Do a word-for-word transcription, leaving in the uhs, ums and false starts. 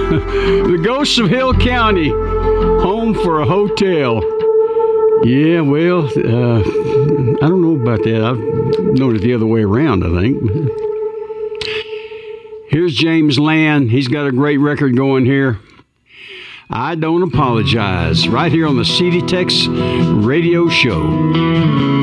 The Ghosts of Hill County, home for a hotel. Yeah, well, uh, I don't know about that. I've known it the other way around, I think. Here's James Land. He's got a great record going here. I Don't Apologize, right here on the C D Tex Radio Show.